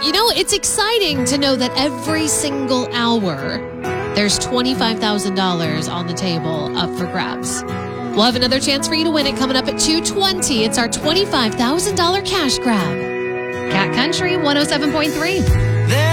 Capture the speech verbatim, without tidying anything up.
You know, it's exciting to know that every single hour there's twenty-five thousand dollars on the table up for grabs. We'll have another chance for you to win it coming up at two twenty. It's our twenty-five thousand dollars cash grab. Cat Country one oh seven point three.